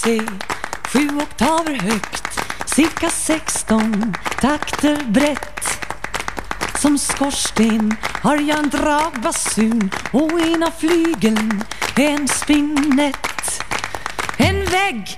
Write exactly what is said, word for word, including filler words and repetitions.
C, sju oktaver högt, cirka sexton takter brett. Som skorsten har jag en dragbasun och ena flygeln en spinett. En vägg